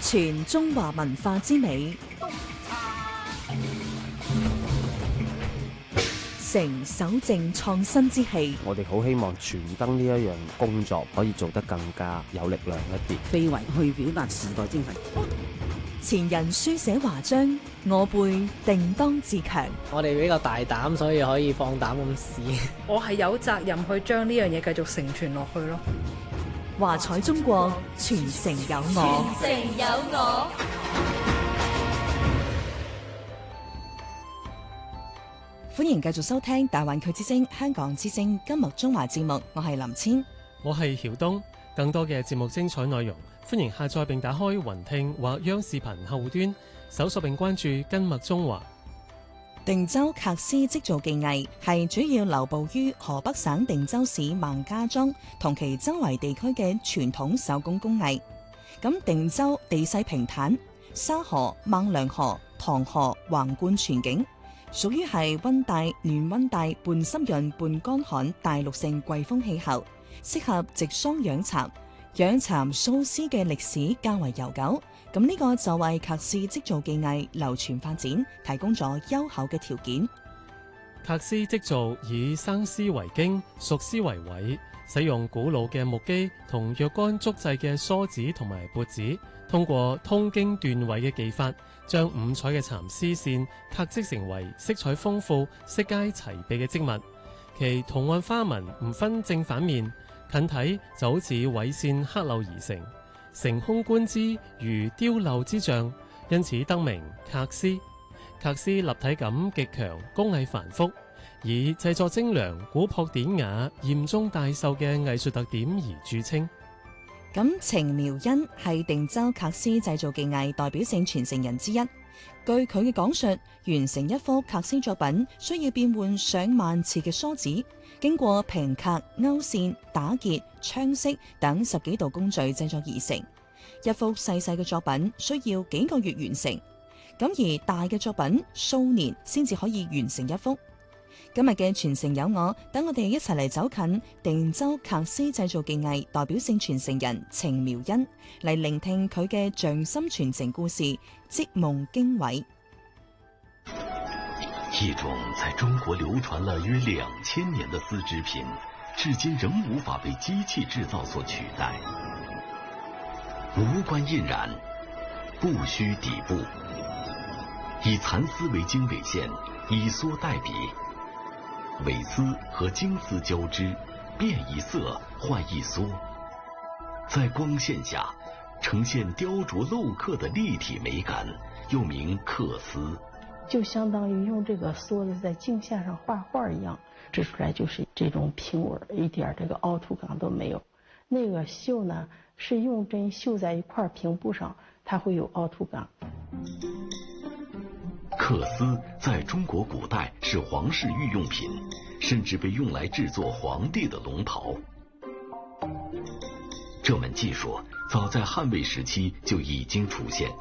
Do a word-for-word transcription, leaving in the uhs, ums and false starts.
傳中華文化之美，成守正創新之氣。 我哋好希望傳燈呢一樣工作可以做得更加有力量一啲， 非遺去表達時代精神。 前人書寫華章，我輩定當自強。 我哋比較大膽，所以可以放膽咁試。 我係有責任去將呢樣嘢繼續承傳落去咯。 華彩中國，傳承有我。 傳承有我。 歡迎繼續收聽大灣區之聲、香港之聲今日中華節目，我係林千， 我係曉東。更多嘅節目精彩內容，歡迎下載並打開雲聽或央視頻客戶端，搜索並關注今日中華。 定州笳絲織造技藝係主要流布於河北省定州市孟家莊同其周圍地區嘅傳統手工工藝。咁定州地勢平坦，沙河、孟良河、塘河橫貫全景，屬於係溫帶、暖溫帶半濕潤半乾旱大陸性季風氣候，適合植桑養蠶。養蠶繅絲嘅歷史較為悠久，咁呢個就為笳絲織造技藝流傳發展提供咗優厚嘅條件。 笳絲織造以生絲為經，熟絲為緯，使用古老嘅木機同若干竹製嘅梳子同埋缽子，通過通經斷緯嘅技法，將五彩嘅蠶絲線笳織成為色彩豐富、色階齊備嘅織物。其圖案花紋唔分正反面，近睇就好似緯線刻鏤而成，成空觀之如雕鏤之象，因此得名笳絲。笳絲立體感極強，工藝繁複，以製作精良、古樸典雅、嚴中帶秀嘅藝術特點而著稱。 咁程苗恩係定州笳絲製造技藝代表性傳承人之一。據佢嘅講述，完成一幅笳絲作品需要變換上萬次嘅梳子，經過平笳、勾線、打結、槍飾等十幾道工序製作而成。一幅細細嘅作品需要幾個月完成，咁而大嘅作品數年先至可以完成一幅。今日嘅傳承有我，等我哋一齊嚟走近定州笳絲製造技藝代表性傳承人程苗恩，嚟聆聽佢嘅匠心傳承故事，織夢經緯。 一種在中國流傳了約兩千年的絲織品，至今仍無法被機器製造所取代。無關印染，不需底布，以蠶絲為經緯線，以梭代筆，緯絲和經絲交織，變一色換一梭，在光線下呈現雕琢鏤刻的立體美感，又名刻絲。 就相當於用這個梭子在鏡線上畫畫一樣，織出來就是這種平穩，一點這個凹凸感都沒有。那個繡呢，是用針繡在一塊平布上，它會有凹凸感。 刻絲在中國古代是皇室御用品，甚至被用來製作皇帝的龍袍。這門技術早在漢魏時期就已經出現。